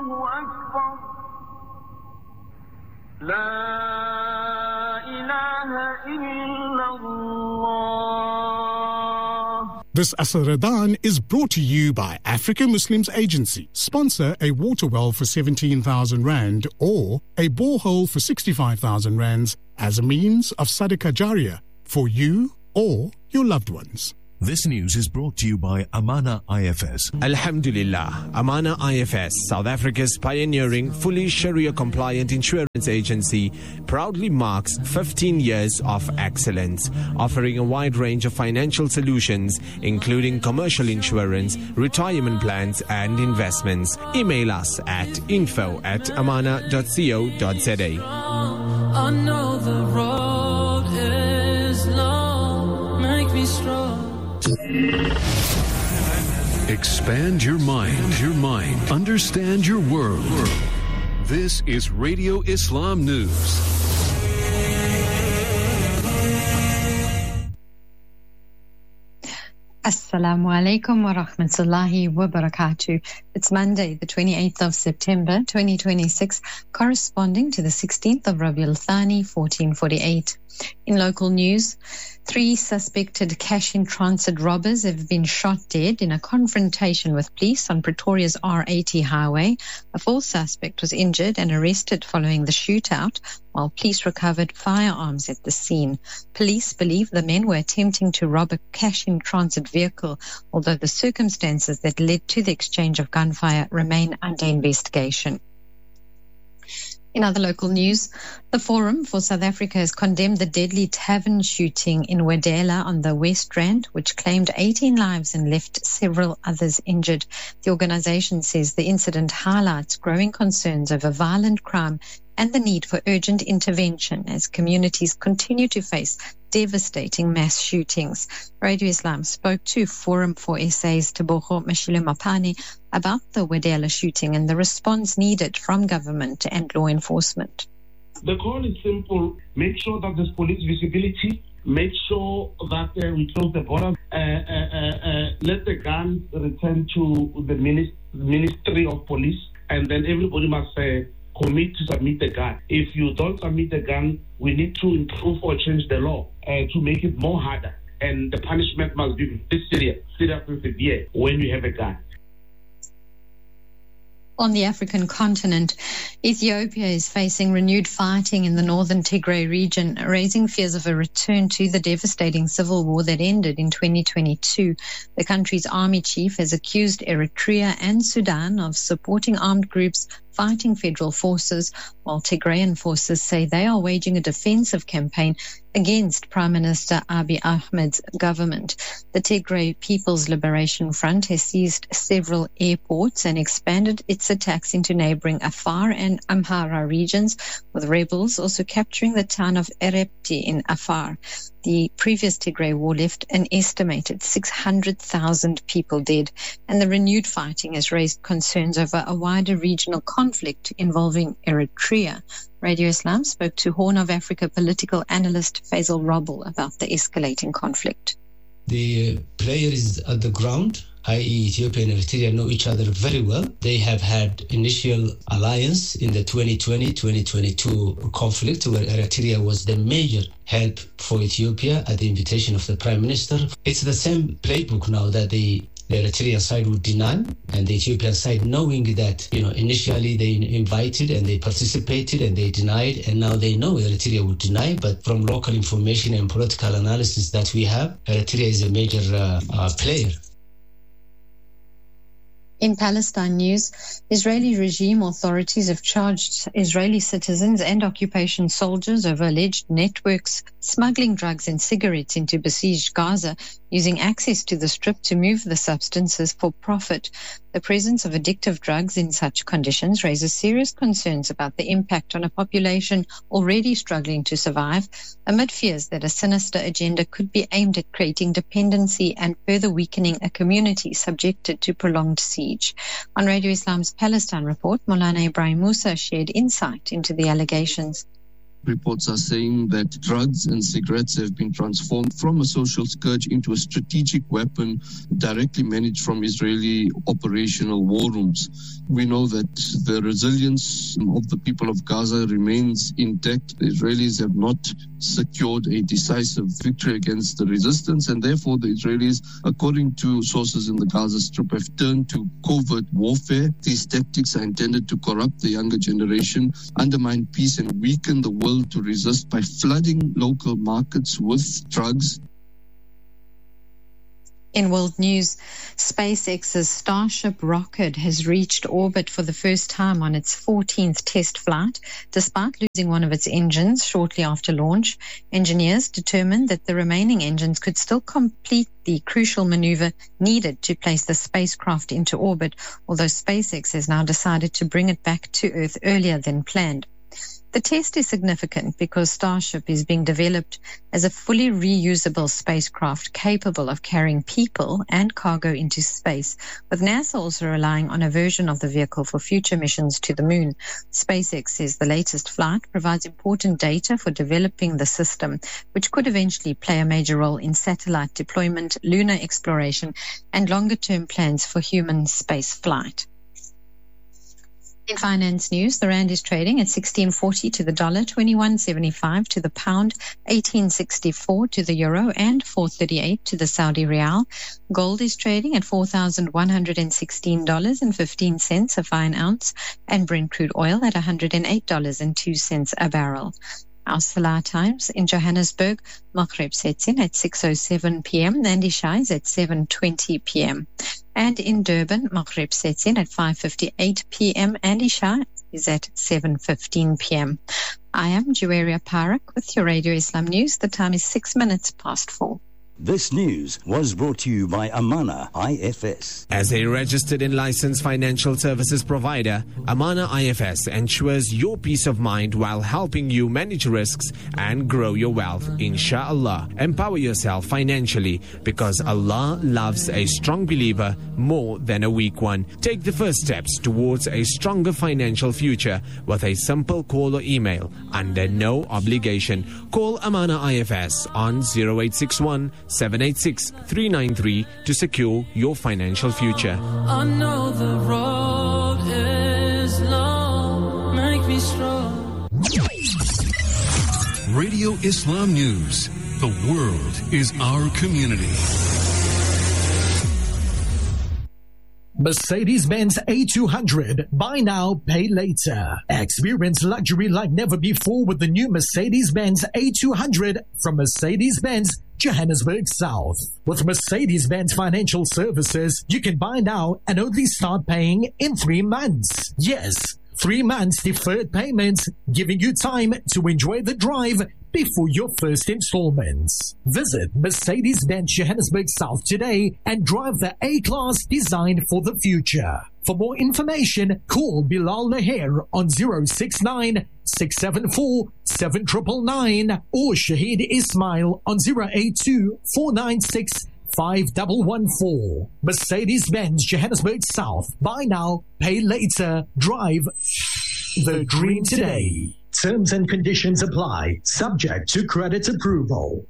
الله أكبر لا إله إلا الله. This Asr Ramadan is brought to you by Africa Muslims Agency. Sponsor a water well for 17,000 Rand or a borehole for 65,000 Rands as a means of Sadaqah Jariyah for you or your loved ones. This news is brought to you by Amana IFS. Alhamdulillah, Amana IFS, South Africa's pioneering, fully Sharia-compliant insurance agency, proudly marks 15 years of excellence, offering a wide range of financial solutions, including commercial insurance, retirement plans, and investments. Email us at info@amana.co.za. I know the road is long, make me strong. Expand your mind, understand your world. This is Radio Islam News. Assalamu alaikum wa rahmatullahi wa barakatuh. It's Monday, the 28th of September, 2026, corresponding to the 16th of Rabiul Thani, 1448. In local news, 3 suspected cash-in-transit robbers have been shot dead in a confrontation with police on Pretoria's R80 highway. A 4th suspect was injured and arrested following the shootout, while police recovered firearms at the scene. Police believe the men were attempting to rob a cash-in-transit vehicle, although the circumstances that led to the exchange of gunfire remain under investigation. In other local news, the Forum for South Africa has condemned the deadly tavern shooting in Wedela on the West Rand, which claimed 18 lives and left several others injured. The organization says the incident highlights growing concerns over violent crime and the need for urgent intervention as communities continue to face devastating mass shootings. Radio Islam spoke to Forum for SA's Tebogo Mashile-Mapane about the Wedela shooting and the response needed from government and law enforcement. The call is simple. Make sure that there's police visibility. Make sure that we close the border. Let the guns return to the Ministry of Police, and then everybody must commit to submit the gun. If you don't submit the gun, we need to improve or change the law to make it more harder. And the punishment must be very serious and severe when you have a gun. On the African continent, Ethiopia is facing renewed fighting in the northern Tigray region, raising fears of a return to the devastating civil war that ended in 2022. The country's army chief has accused Eritrea and Sudan of supporting armed groups fighting federal forces, while Tigrayan forces say they are waging a defensive campaign against Prime Minister Abiy Ahmed's government. The Tigray People's Liberation Front has seized several airports and expanded its attacks into neighboring Afar and Amhara regions, with rebels also capturing the town of Erepti in Afar. The previous Tigray war left an estimated 600,000 people dead, and the renewed fighting has raised concerns over a wider regional conflict involving Eritrea. Radio Islam spoke to Horn of Africa political analyst Faisal Robbel about the escalating conflict. The player is at the ground, i.e. Ethiopia and Eritrea know each other very well. They have had initial alliance in the 2020-2022 conflict where Eritrea was the major help for Ethiopia at the invitation of the Prime Minister. It's the same playbook now that the Eritrean side would deny, and the Ethiopian side knowing that, initially they invited and they participated and they denied, and now they know Eritrea would deny, but from local information and political analysis that we have, Eritrea is a major player. In Palestine news, Israeli regime authorities have charged Israeli citizens and occupation soldiers over alleged networks smuggling drugs and cigarettes into besieged Gaza, using access to the strip to move the substances for profit. The presence of addictive drugs in such conditions raises serious concerns about the impact on a population already struggling to survive, amid fears that a sinister agenda could be aimed at creating dependency and further weakening a community subjected to prolonged siege. On Radio Islam's Palestine report, Maulana Ibrahim Musa shared insight into the allegations. Reports are saying that drugs and cigarettes have been transformed from a social scourge into a strategic weapon directly managed from Israeli operational war rooms. We know that the resilience of the people of Gaza remains intact. The Israelis have not secured a decisive victory against the resistance, and therefore the Israelis, according to sources in the Gaza Strip, have turned to covert warfare. These tactics are intended to corrupt the younger generation, undermine peace, and weaken the will to resist by flooding local markets with drugs. In world news, SpaceX's Starship rocket has reached orbit for the first time on its 14th test flight, despite losing one of its engines shortly after launch. Engineers determined that the remaining engines could still complete the crucial maneuver needed to place the spacecraft into orbit, although SpaceX has now decided to bring it back to Earth earlier than planned. The test is significant because Starship is being developed as a fully reusable spacecraft capable of carrying people and cargo into space, with NASA also relying on a version of the vehicle for future missions to the moon. SpaceX says the latest flight provides important data for developing the system, which could eventually play a major role in satellite deployment, lunar exploration, and longer-term plans for human space flight. In finance news, the rand is trading at 16.40 to the dollar, 21.75 to the pound, 18.64 to the euro, and 4.38 to the Saudi rial. Gold is trading at $4,116.15 a fine ounce, and Brent crude oil at $108.02 a barrel. Our Salah times in Johannesburg, Maghrib sets in at 6:07 p.m. and Isha is at 7:20 p.m. And in Durban, Maghrib sets in at 5:58 p.m. and Isha is at 7:15 p.m. I am Juwaria Parak with your Radio Islam News. The time is 6 minutes past 4. This news was brought to you by Amana IFS. As a registered and licensed financial services provider, Amana IFS ensures your peace of mind while helping you manage risks and grow your wealth. Inshallah, empower yourself financially because Allah loves a strong believer more than a weak one. Take the first steps towards a stronger financial future with a simple call or email under no obligation. Call Amana IFS on 0861 786 393 to secure your financial future. I know the road is long, make me strong. Radio Islam News. The world is our community. Mercedes-Benz A200. Buy now, pay later. Experience luxury like never before with the new Mercedes-Benz A200 from Mercedes-Benz Johannesburg South. With Mercedes-Benz Financial Services, you can buy now and only start paying in 3 months. Yes, 3 months deferred payments, giving you time to enjoy the drive before your first installments. Visit Mercedes-Benz Johannesburg South today and drive the A-Class designed for the future. For more information, call Bilal Laher on 069 674 7999 or Shahid Ismail on 082 496 5114. Mercedes-Benz Johannesburg South. Buy now, pay later, drive the dream today. Terms and conditions apply, subject to credit approval.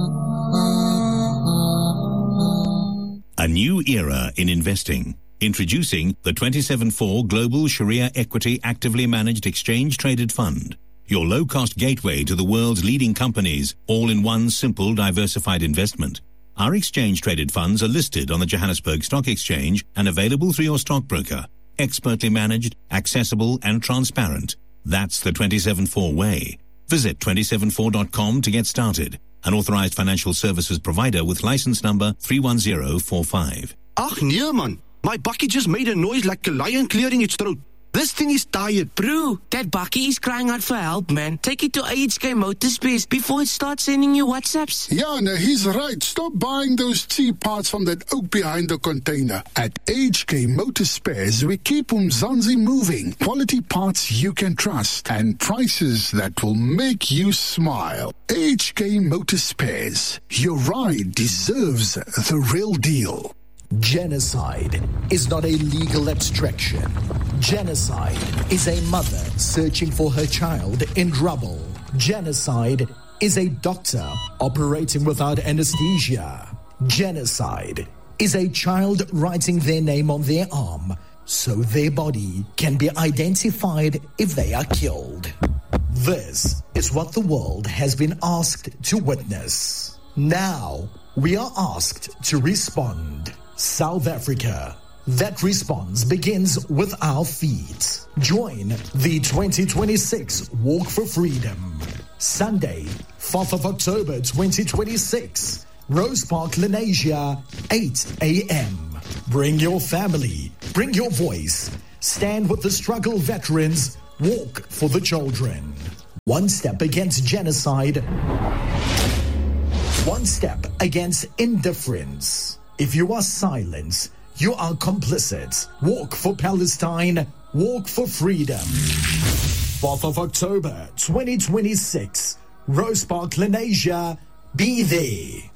A new era in investing. Introducing the 27/4 Global Sharia Equity Actively Managed Exchange Traded Fund. Your low-cost gateway to the world's leading companies, all in one simple diversified investment. Our exchange-traded funds are listed on the Johannesburg Stock Exchange and available through your stockbroker. Expertly managed, accessible and transparent. That's the 27/4 way. Visit 274.com to get started. An authorized financial services provider with license number 31045. Ach nee man, my bakkie just made a noise like a lion clearing its throat. This thing is tired. Bro, that bakkie is crying out for help, man. Take it to HK Motorspares before it starts sending you WhatsApps. Yeah, no, he's right. Stop buying those cheap parts from that oak behind the container. At HK Motorspares, we keep Umzansi moving. Quality parts you can trust and prices that will make you smile. HK Motorspares. Your ride deserves the real deal. Genocide is not a legal abstraction. Genocide is a mother searching for her child in rubble. Genocide is a doctor operating without anesthesia. Genocide is a child writing their name on their arm so their body can be identified if they are killed. This is what the world has been asked to witness. Now, we are asked to respond. South Africa. That response begins with our feet. Join the 2026 Walk for Freedom. Sunday, 4th of October 2026. Rose Park, Lenasia, 8 a.m. Bring your family. Bring your voice. Stand with the struggle veterans. Walk for the children. One step against genocide. One step against indifference. If you are silent, you are complicit. Walk for Palestine. Walk for freedom. 4th of October 2026. Rose Park, Lenasia. Be there.